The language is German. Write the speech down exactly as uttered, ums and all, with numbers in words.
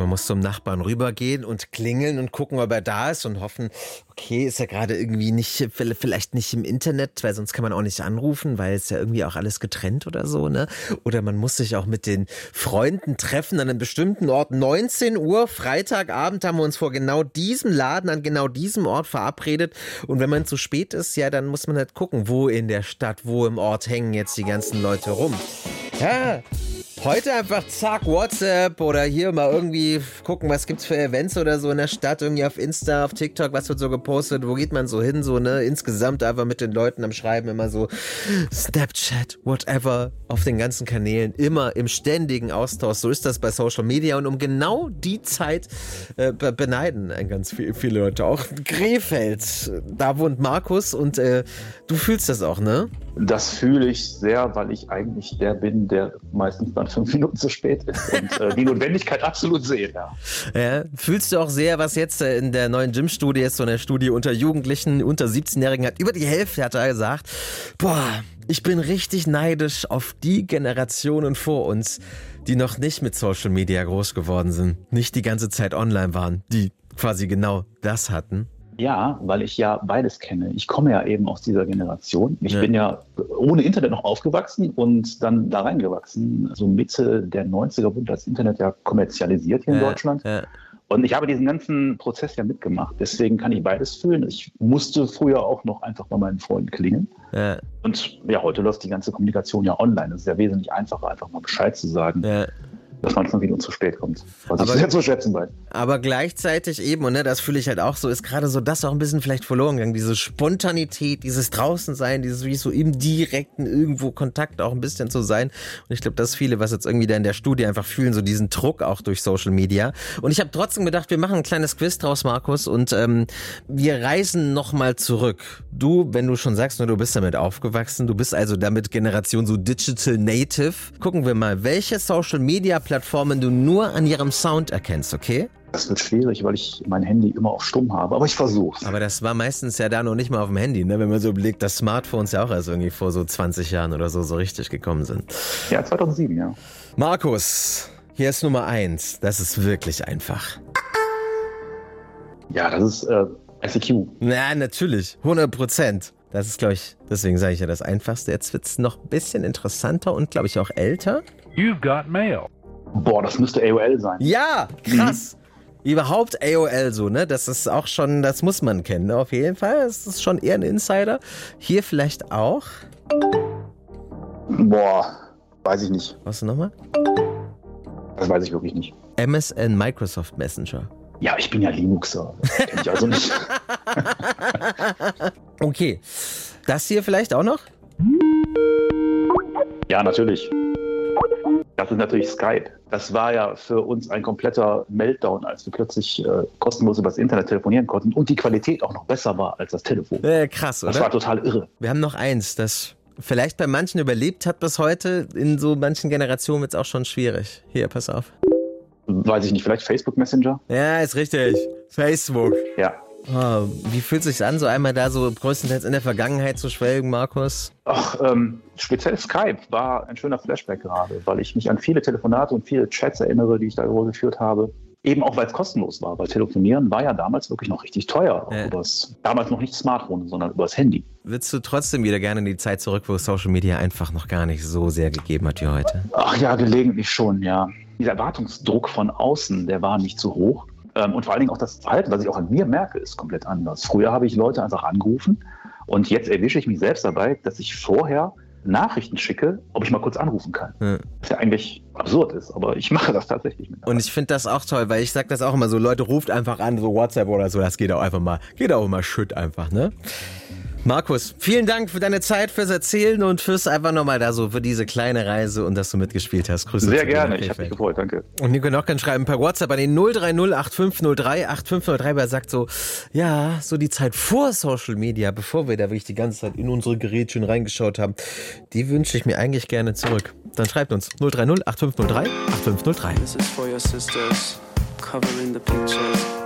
Man muss zum Nachbarn rübergehen und klingeln und gucken, ob er da ist und hoffen, okay, ist er gerade irgendwie nicht, vielleicht nicht im Internet, weil sonst kann man auch nicht anrufen, weil es ja irgendwie auch alles getrennt oder so, ne? Oder man muss sich auch mit den Freunden treffen an einem bestimmten Ort. neunzehn Uhr, Freitagabend haben wir uns vor genau diesem Laden an genau diesem Ort verabredet. Und wenn man zu spät ist, ja, dann muss man halt gucken, wo in der Stadt, wo im Ort hängen jetzt die ganzen Leute rum. Ja, heute einfach zack, WhatsApp oder hier mal irgendwie gucken, was gibt's für Events oder so in der Stadt, irgendwie auf Insta, auf TikTok, was wird so gepostet, wo geht man so hin, so, ne, insgesamt einfach mit den Leuten am Schreiben, immer so Snapchat, whatever, auf den ganzen Kanälen, immer im ständigen Austausch, so ist das bei Social Media und um genau die Zeit äh, beneiden ganz viel, viele Leute, auch Krefeld, da wohnt Markus und äh, du fühlst das auch, ne? Das fühle ich sehr, weil ich eigentlich der bin, der meistens dann fünf Minuten zu spät ist und äh, die Notwendigkeit absolut sehe. Ja. Ja, fühlst du auch sehr, was jetzt in der neuen Gym-Studie ist, so eine Studie unter Jugendlichen, unter siebzehnjährigen hat, über die Hälfte hat er gesagt, boah, ich bin richtig neidisch auf die Generationen vor uns, die noch nicht mit Social Media groß geworden sind, nicht die ganze Zeit online waren, die quasi genau das hatten. Ja, weil ich ja beides kenne. Ich komme ja eben aus dieser Generation. Ich ja. bin ja ohne Internet noch aufgewachsen und dann da reingewachsen. So Mitte der neunziger wurde das Internet ja kommerzialisiert hier in ja, Deutschland. Ja. Und ich habe diesen ganzen Prozess ja mitgemacht. Deswegen kann ich beides fühlen. Ich musste früher auch noch einfach bei meinen Freunden klingeln. Ja. Und ja, heute läuft die ganze Kommunikation ja online. Es ist ja wesentlich einfacher, einfach mal Bescheid zu sagen. Ja. Dass man fünf Minuten zu spät kommt. Was aber, ich sehr zu schätzen weiß. Aber gleichzeitig eben, und ne, das fühle ich halt auch so, ist gerade so das auch ein bisschen vielleicht verloren gegangen. Diese Spontanität, dieses Draußensein, dieses wie so im direkten irgendwo Kontakt auch ein bisschen zu sein. Und ich glaube, das ist viele, was jetzt irgendwie da in der Studie einfach fühlen, so diesen Druck auch durch Social Media. Und ich habe trotzdem gedacht, wir machen ein kleines Quiz draus, Markus, und ähm, wir reisen nochmal zurück. Du, wenn du schon sagst, nur du bist damit aufgewachsen, du bist also damit Generation so Digital Native. Gucken wir mal, welche Social Media Plattformen du nur an ihrem Sound erkennst, okay? Das wird schwierig, weil ich mein Handy immer auf Stumm habe, aber ich versuch's. Aber das war meistens ja da noch nicht mal auf dem Handy, ne? Wenn man so überlegt, dass Smartphones ja auch erst irgendwie vor so zwanzig Jahren oder so so richtig gekommen sind. Ja, zweitausendsieben, ja. Markus, hier ist Nummer eins. Das ist wirklich einfach. Ja, das ist äh, S E Q. Na, natürlich. hundert Prozent. Das ist, glaube ich, deswegen sage ich ja das Einfachste. Jetzt wird's noch ein bisschen interessanter und, glaube ich, auch älter. You've got mail. Boah, das müsste A O L sein. Ja, krass. Mhm. Überhaupt A O L so, ne? Das ist auch schon, das muss man kennen, ne? Auf jeden Fall. Das ist schon eher ein Insider. Hier vielleicht auch. Boah, weiß ich nicht. Was nochmal? Das weiß ich wirklich nicht. M S N, Microsoft Messenger. Ja, ich bin ja Linuxer. Das kenn ich also nicht. Okay. Das hier vielleicht auch noch? Ja, natürlich. Das ist natürlich Skype. Das war ja für uns ein kompletter Meltdown, als wir plötzlich äh, kostenlos über das Internet telefonieren konnten und die Qualität auch noch besser war als das Telefon. Äh, krass, oder? Das war total irre. Wir haben noch eins, das vielleicht bei manchen überlebt hat bis heute. In so manchen Generationen wird es auch schon schwierig. Hier, pass auf. Weiß ich nicht, vielleicht Facebook Messenger? Ja, ist richtig. Facebook. Ja. Oh, wie fühlt es sich an, so einmal da so größtenteils in der Vergangenheit zu schwelgen, Markus? Ach, ähm, speziell Skype war ein schöner Flashback gerade, weil ich mich an viele Telefonate und viele Chats erinnere, die ich da geführt habe. Eben auch, weil es kostenlos war, weil Telefonieren war ja damals wirklich noch richtig teuer. Ja. Übers, damals noch nicht Smartphone, sondern übers Handy. Würdest du trotzdem wieder gerne in die Zeit zurück, wo Social Media einfach noch gar nicht so sehr gegeben hat wie heute? Ach ja, gelegentlich schon, ja. Dieser Erwartungsdruck von außen, der war nicht so hoch. Und vor allen Dingen auch das Verhalten, was ich auch an mir merke, ist komplett anders. Früher habe ich Leute einfach angerufen und jetzt erwische ich mich selbst dabei, dass ich vorher Nachrichten schicke, ob ich mal kurz anrufen kann. Ja. Was ja eigentlich absurd ist, aber ich mache das tatsächlich mit. Und ich finde das auch toll, weil ich sage das auch immer so, Leute, ruft einfach an, so WhatsApp oder so, das geht auch einfach mal, geht auch immer shit einfach, ne? Markus, vielen Dank für deine Zeit, fürs Erzählen und fürs einfach nochmal da so, für diese kleine Reise und dass du mitgespielt hast. Grüße. Sehr gerne, ich habe mich gefreut, danke. Und ihr könnt auch gerne schreiben per WhatsApp an den null drei null acht fünf null drei acht fünf null drei, weil er sagt so, ja, so die Zeit vor Social Media, bevor wir da wirklich die ganze Zeit in unsere Gerätchen reingeschaut haben, die wünsche ich mir eigentlich gerne zurück. Dann schreibt uns null drei null acht fünf null drei acht fünf null drei. This is for your sisters, covering the pictures.